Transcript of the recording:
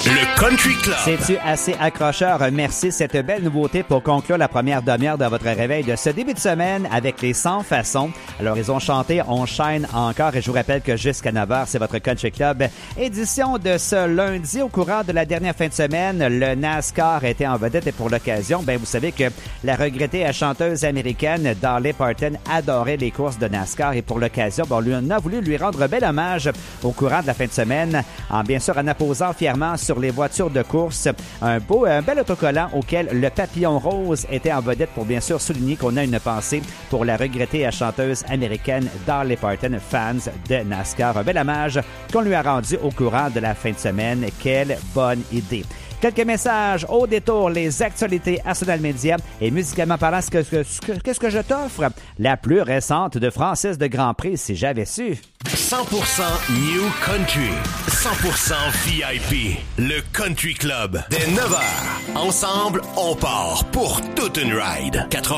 Le Country Club. C'est-tu assez accrocheur? Merci. Cette belle nouveauté pour conclure la première demi-heure de votre réveil de ce début de semaine avec les 100 façons. Alors, ils ont chanté On Shine encore et je vous rappelle que jusqu'à 9h, c'est votre Country Club. Édition de ce lundi au courant de la dernière fin de semaine. Le NASCAR a été en vedette et pour l'occasion, vous savez que la regrettée chanteuse américaine Dolly Parton adorait les courses de NASCAR et pour l'occasion, on a voulu lui rendre bel hommage au courant de la fin de semaine en bien sûr en apposant fièrement sur les voitures de course un bel autocollant auquel le papillon rose était en vedette pour bien sûr souligner qu'on a une pensée pour la regrettée chanteuse américaine Dolly Parton, fans de NASCAR. Un bel hommage qu'on lui a rendu au courant de la fin de semaine. Quelle bonne idée! Quelques messages au détour, les actualités Arsenal Media et musicalement parlant, qu'est-ce que je t'offre? La plus récente de Francis de Grandpré, si j'avais su. 100% New Country, 100% VIP, le Country Club. Dès 9h, ensemble, on part pour toute une ride.